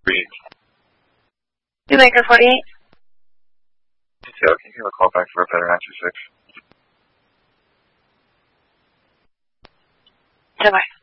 Newmaker 48. Detail, can you give a call back for a better 926? Bye-bye.